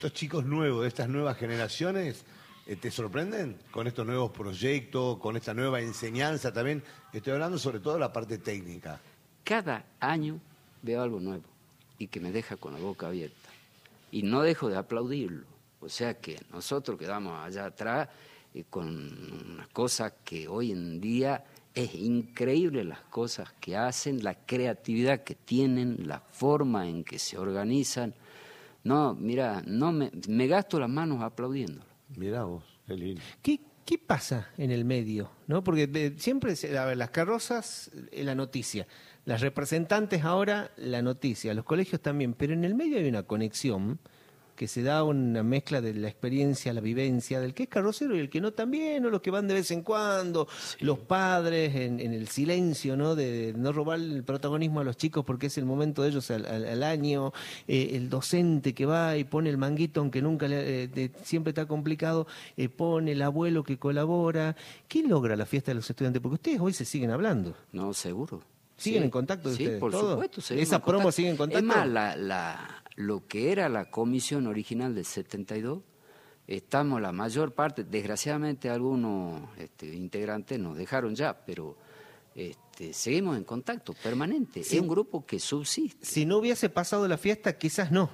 Estos chicos nuevos, de estas nuevas generaciones, ¿te sorprenden con estos nuevos proyectos, con esta nueva enseñanza también? Estoy hablando sobre todo de la parte técnica. Cada año veo algo nuevo y que me deja con la boca abierta. Y no dejo de aplaudirlo. O sea que nosotros quedamos allá atrás con unas cosas que hoy en día es increíble, las cosas que hacen, la creatividad que tienen, la forma en que se organizan. No, mira, no me gasto las manos aplaudiéndolo. Mirá vos, qué lindo. ¿Qué pasa en el medio? ¿No? Porque siempre, a ver, las carrozas, la noticia, las representantes ahora, la noticia, los colegios también, pero en el medio hay una conexión que se da una mezcla de la experiencia, la vivencia, del que es carrocero y el que no también, o los que van de vez en cuando, sí. Los padres en el silencio, ¿no? De no robar el protagonismo a los chicos porque es el momento de ellos al año, el docente que va y pone el manguito aunque nunca siempre está complicado, pone el abuelo que colabora. ¿Qué logra la fiesta de los estudiantes? Porque ustedes hoy se siguen hablando. No, seguro. ¿Siguen en contacto de ustedes? Sí, por supuesto. ¿Esas promos siguen en contacto? Es más, lo que era la comisión original del 72, estamos la mayor parte, desgraciadamente algunos integrantes nos dejaron ya, pero seguimos en contacto permanente. Sí. Es un grupo que subsiste. Si no hubiese pasado la fiesta, quizás no.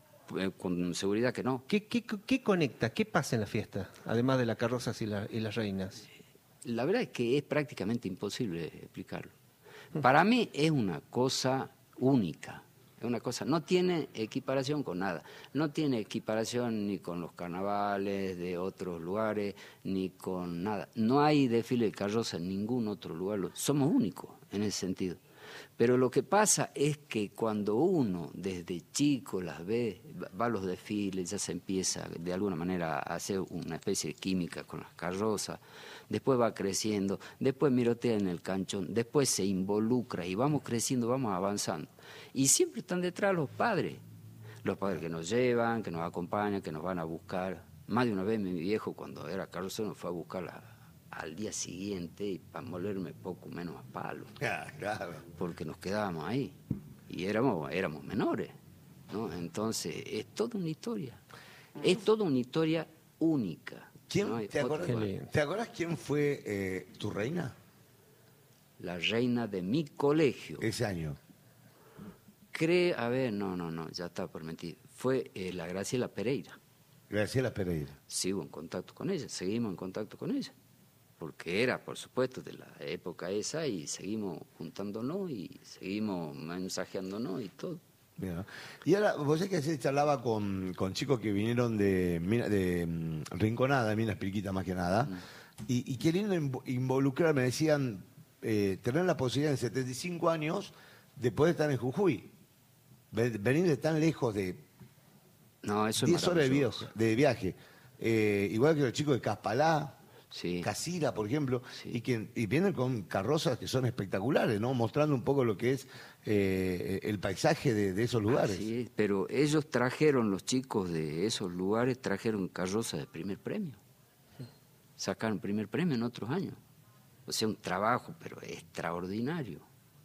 Con seguridad que no. ¿Qué conecta? ¿Qué pasa en la fiesta, además de las carrozas y las reinas? La verdad es que es prácticamente imposible explicarlo. Para mí es una cosa única. Una cosa, no tiene equiparación con nada, no tiene equiparación ni con los carnavales de otros lugares, ni con nada. No hay desfile de carroza en ningún otro lugar, somos únicos en ese sentido. Pero lo que pasa es que cuando uno desde chico las ve, va a los desfiles, ya se empieza de alguna manera a hacer una especie de química con las carrozas, después va creciendo, después mirotea en el canchón, después se involucra y vamos creciendo, vamos avanzando. Y siempre están detrás los padres que nos llevan, que nos acompañan, que nos van a buscar. Más de una vez mi viejo, cuando era carrocero, nos fue a buscar al día siguiente y para molerme poco menos a palo. Claro. Porque nos quedábamos ahí y éramos menores, ¿no? Entonces es toda una historia, única. ¿No? ¿Te acordás quién fue tu reina? La reina de mi colegio. Ese año. No, ya está por mentir. Fue la Graciela Pereira. Graciela Pereira. Sigo en contacto con ella, seguimos en contacto con ella. Porque era, por supuesto, de la época esa y seguimos juntándonos y seguimos mensajeándonos y todo. Bien. Y ahora, vos sabés que ayer charlaba con chicos que vinieron de Rinconada, Minas Pirquita más que nada, y queriendo involucrar, me decían, tener la posibilidad en 75 años de poder estar en Jujuy, venir de tan lejos de 10 horas de viaje, igual que los chicos de Caspalá, sí. Casira, por ejemplo, sí. y vienen con carrozas que son espectaculares, ¿no? Mostrando un poco lo que es el paisaje de esos lugares. Sí, pero ellos trajeron, los chicos de esos lugares, trajeron carrozas de primer premio. Sacaron primer premio en otros años. O sea, un trabajo, pero extraordinario,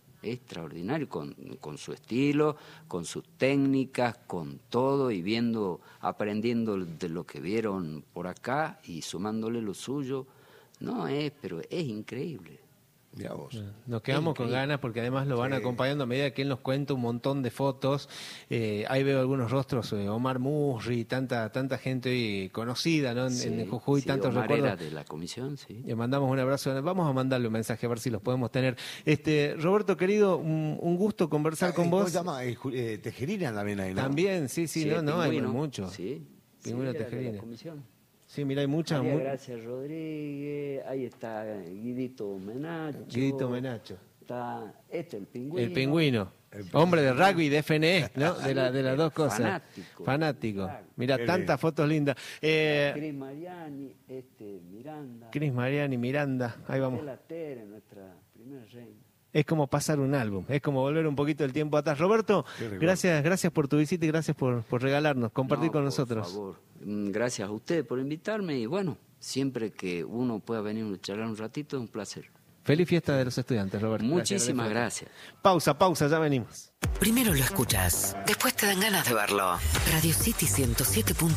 con su estilo, con sus técnicas, con todo, y aprendiendo de lo que vieron por acá y sumándole lo suyo. Pero es increíble. Mirá vos. Nos quedamos con ganas porque además lo van acompañando a medida que él nos cuenta un montón de fotos. Ahí veo algunos rostros, Omar Musri, tanta gente hoy conocida, ¿no? En Jujuy, tantos Omar recuerdos. Era de la comisión, sí. Le mandamos un abrazo. Vamos a mandarle un mensaje a ver si los podemos tener. Roberto, querido, un gusto conversar con vos. ¿Cómo se llama? Tejerina también ahí, ¿no? También, sí, hay mucho. Sí. Pingüino Tejerina. Tejerina. Sí, mira, hay muchas. Gracias Rodríguez, ahí está Guidito Menacho. Está el Pingüino. El Pingüino. Hombre de rugby, de FNE, ¿no? De las dos cosas. Fanático. Mira, tantas fotos lindas. Cris Mariani, Miranda. Cris Mariani, Miranda. Ahí vamos. Estela Tere, nuestra primera reina. Es como pasar un álbum, es como volver un poquito el tiempo atrás. Roberto, gracias por tu visita y gracias por regalarnos, compartir con nosotros. Por favor, gracias a ustedes por invitarme y bueno, siempre que uno pueda venir a charlar un ratito es un placer. Feliz fiesta de los estudiantes, Roberto. Muchísimas gracias. Pausa, ya venimos. Primero lo escuchás, después te dan ganas de verlo. Radio City 107.